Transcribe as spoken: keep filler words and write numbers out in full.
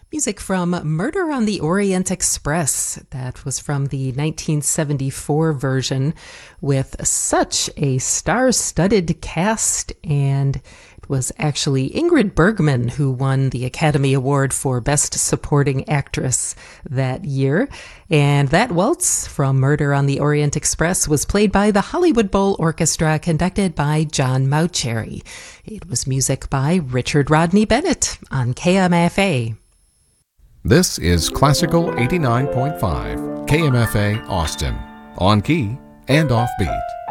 Music from Murder on the Orient Express. That was from the nineteen seventy-four version with such a star-studded cast, and it was actually Ingrid Bergman who won the Academy Award for Best Supporting Actress that year. And that waltz from Murder on the Orient Express was played by the Hollywood Bowl Orchestra, conducted by John Mauceri. It was music by Richard Rodney Bennett on K M F A. This is Classical eighty-nine point five, K M F A Austin, on key and offbeat.